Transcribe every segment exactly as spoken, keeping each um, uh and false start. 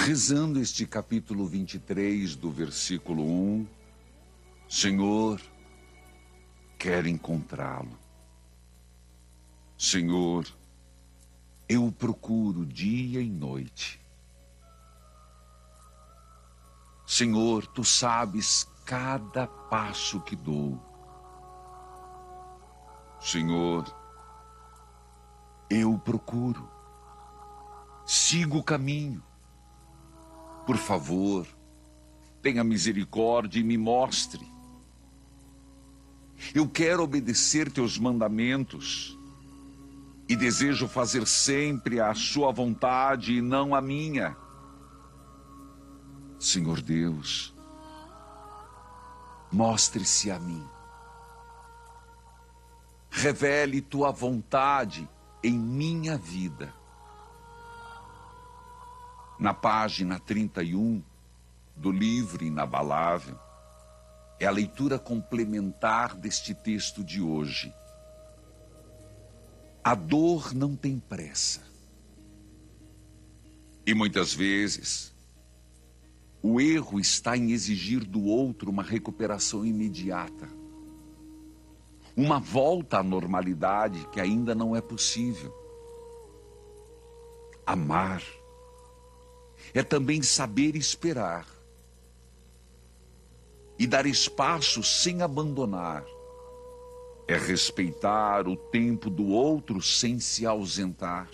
rezando este capítulo vinte e três do versículo um, Senhor, quero encontrá-lo. Senhor, eu o procuro dia e noite. Senhor, tu sabes cada passo que dou. Senhor, eu o procuro. Sigo o caminho. Por favor, tenha misericórdia e me mostre. Eu quero obedecer teus mandamentos e desejo fazer sempre a sua vontade e não a minha. Senhor Deus, mostre-se a mim. Revele tua vontade em minha vida. Na página trinta e um do livro Inabalável, é a leitura complementar deste texto de hoje. A dor não tem pressa. E muitas vezes, o erro está em exigir do outro uma recuperação imediata. Uma volta à normalidade que ainda não é possível. Amar é também saber esperar e dar espaço sem abandonar. É respeitar o tempo do outro sem se ausentar.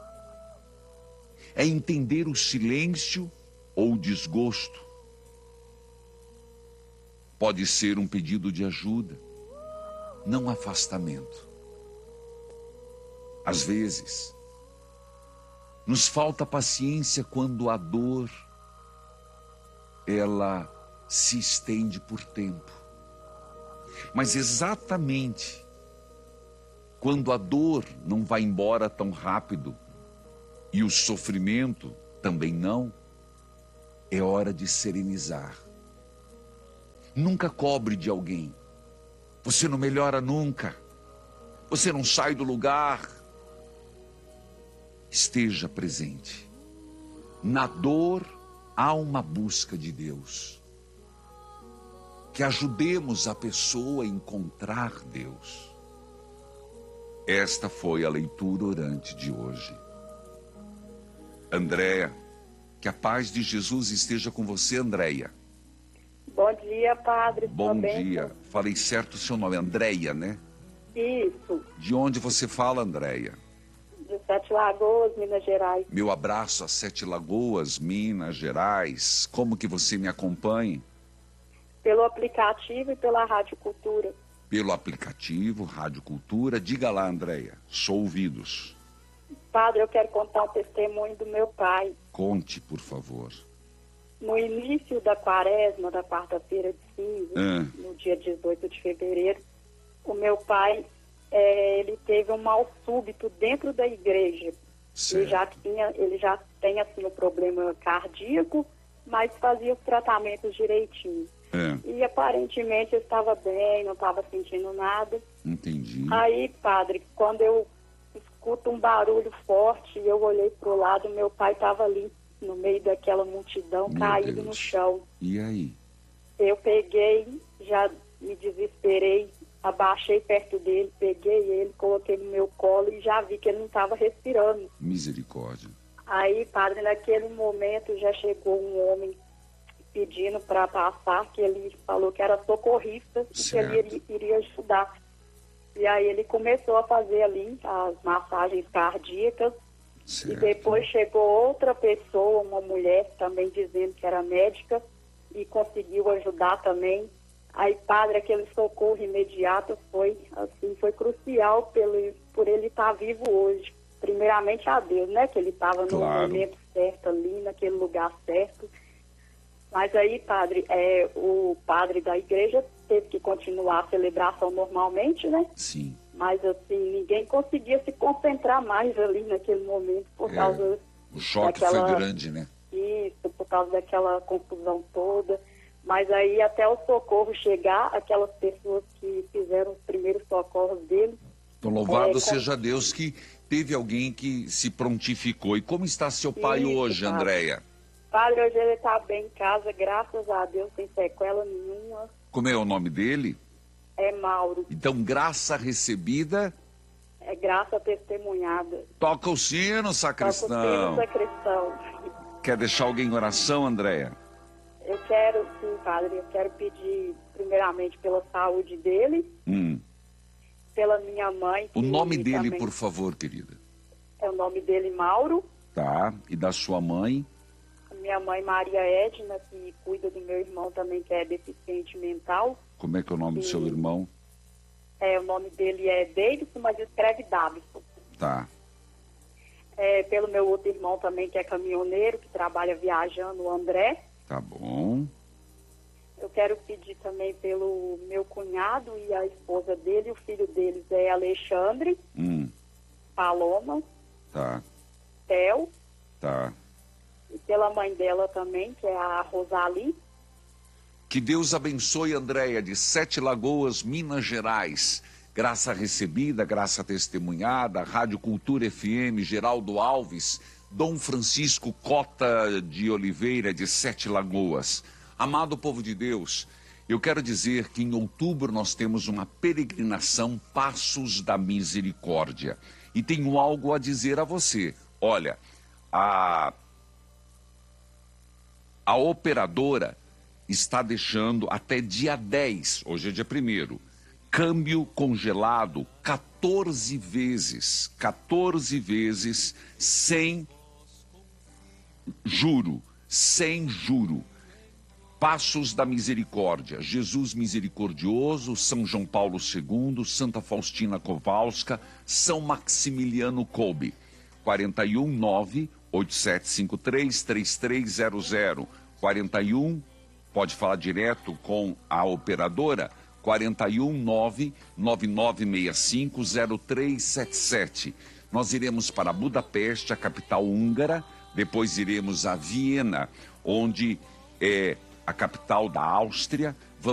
É entender o silêncio ou o desgosto. Pode ser um pedido de ajuda, não afastamento. Às vezes, nos falta paciência quando a dor, ela se estende por tempo. Mas exatamente quando a dor não vai embora tão rápido e o sofrimento também não, é hora de serenizar. Nunca cobre de alguém. Você não melhora nunca. Você não sai do lugar. Esteja presente. Na dor há uma busca de Deus. Que ajudemos a pessoa a encontrar Deus. Esta foi a leitura orante de hoje. Andréia, que a paz de Jesus esteja com você, Andréia. Bom dia, padre. Bom dia. Falei certo o seu nome, Andréia, né? Isso. De onde você fala, Andréia? De Sete Lagoas, Minas Gerais. Meu abraço a Sete Lagoas, Minas Gerais. Como que você me acompanha? Pelo aplicativo e pela Rádio Cultura. Pelo aplicativo, Rádio Cultura. Diga lá, Andréia. Sou ouvidos. Padre, eu quero contar um testemunho do meu pai. Conte, por favor. No início da quaresma, da quarta-feira de cinza, Ah. no dia dezoito de fevereiro, o meu pai, é, ele teve um mal súbito dentro da igreja. Ele já, tinha, ele já tem, assim, um problema cardíaco, mas fazia os tratamentos direitinho. É. E aparentemente eu estava bem, não estava sentindo nada. Entendi. Aí, padre, quando eu escuto um barulho forte e eu olhei para o lado, meu pai estava ali no meio daquela multidão, Meu caído Deus. no chão. E aí? Eu peguei, já me desesperei, abaixei perto dele, peguei ele, coloquei no meu colo e já vi que ele não estava respirando. Misericórdia. Aí, padre, naquele momento já chegou um homem pedindo para passar, que ele falou que era socorrista e que ele iria, iria ajudar. E aí ele começou a fazer ali as massagens cardíacas. Certo. E depois chegou outra pessoa, uma mulher também dizendo que era médica e conseguiu ajudar também. Aí, padre, aquele socorro imediato foi, assim, foi crucial pelo, por ele estar vivo hoje. Primeiramente a Deus, né? Que ele estava no Claro. momento certo ali, naquele lugar certo. Mas aí, padre, é, o padre da igreja teve que continuar a celebração normalmente, né? Sim. Mas, assim, ninguém conseguia se concentrar mais ali naquele momento por É, causa... O choque daquela- foi grande, né? Isso, por causa daquela confusão toda. Mas aí, até o socorro chegar, aquelas pessoas que fizeram os primeiros socorros dele... Então, louvado É, com- seja Deus que teve alguém que se prontificou. E como está seu pai Isso, hoje, padre. Andréia? Padre, hoje ele está bem em casa, graças a Deus, sem sequela nenhuma. Como é o nome dele? É Mauro. Então, graça recebida. É graça testemunhada. Toca o sino, sacristão. Toca o sino, sacristão. Quer deixar alguém em oração, Andréia? Eu quero, sim, Padre, eu quero pedir primeiramente pela saúde dele, Hum. pela minha mãe. O nome dele, também... por favor, querida. É o nome dele, Mauro. Tá, e da sua mãe? Minha mãe, Maria Edna, que cuida do meu irmão também, que é deficiente mental. Como é que é o nome e... do seu irmão? É, o nome dele é Davidson, mas escreve Davidson. Tá. É, pelo meu outro irmão também, que é caminhoneiro, que trabalha viajando, o André. Tá bom. Eu quero pedir também pelo meu cunhado e a esposa dele, o filho deles é Alexandre, Hum. Paloma, Tá. Theo, Tá. e pela mãe dela também, que é a Rosali. Que Deus abençoe, Andréia, de Sete Lagoas, Minas Gerais. Graça recebida, graça testemunhada, Rádio Cultura F M, Geraldo Alves, Dom Francisco Cota de Oliveira, de Sete Lagoas. Amado povo de Deus, eu quero dizer que em outubro nós temos uma peregrinação Passos da Misericórdia. E tenho algo a dizer a você. Olha, a, a operadora está deixando até dia dez, hoje é dia primeiro, câmbio congelado quatorze vezes, quatorze vezes sem juro, sem juro. Passos da Misericórdia, Jesus Misericordioso, São João Paulo segundo, Santa Faustina Kowalska, São Maximiliano Kolbe. quarenta e um, nove, oito sete cinco três, três três zero zero, quarenta e um, pode falar direto com a operadora, quarenta e um, nove, nove nove seis cinco, zero três sete sete. Nós iremos para Budapeste, a capital húngara, depois iremos a Viena, onde é a capital da Áustria.